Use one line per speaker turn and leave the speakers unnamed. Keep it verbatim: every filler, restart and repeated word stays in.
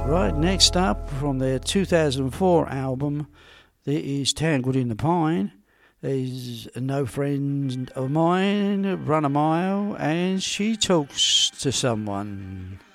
Right, next up from their two thousand four album, there is Tangled in the Pine. There's No Friend of Mine, Run a Mile, and She Talks to Someone.